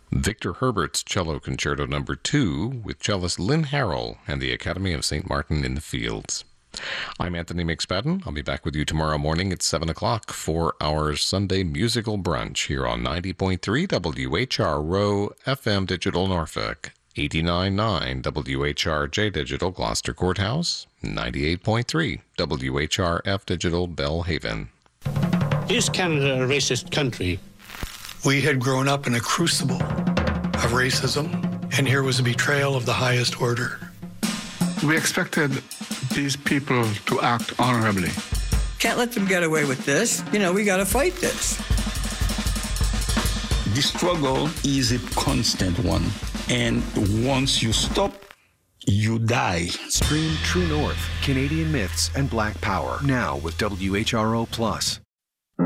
Victor Herbert's Cello Concerto No. 2 with cellist Lynn Harrell and the Academy of St. Martin in the Fields. I'm Anthony McSpadden. I'll be back with you tomorrow morning at 7 o'clock for our Sunday musical brunch here on 90.3 WHRO FM Digital Norfolk, 89.9 WHRJ Digital Gloucester Courthouse, 98.3 WHRF Digital Bellhaven. Is Canada a racist country? We had grown up in a crucible of racism, and here was a betrayal of the highest order. We expected these people to act honorably. Can't let them get away with this. We got to fight this. The struggle is a constant one, and once you stop, you die. Stream True North, Canadian Myths, and Black Power, now with WHRO+.